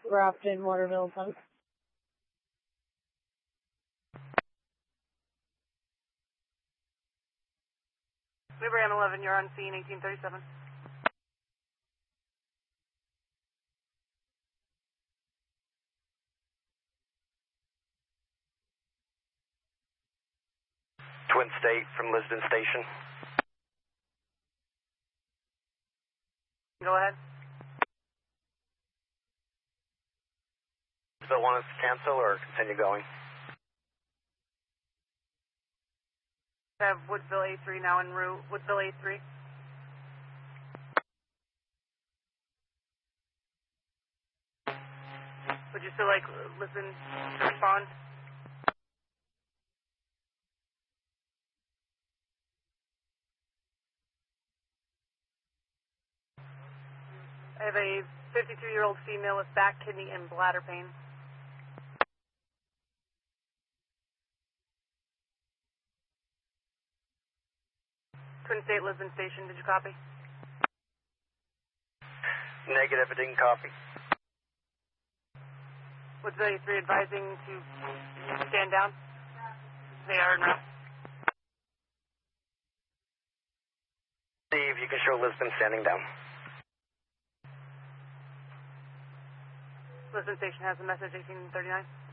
Grafton, Waterville, Pump. Abraham 11, you're on scene, 1837. Twin State from Lisbon Station. Go ahead. Still want us to cancel or continue going? I have Woodville A3 now en route. Woodville A3. Would you still like listen to respond? I have a 52-year-old female with back, kidney, and bladder pain. Twin State, Lisbon Station, did you copy? Negative, I didn't copy. Woodville A3 advising to stand down. They are en route. Steve, you can show Lisbon standing down. Lisbon Station has a message, 1839.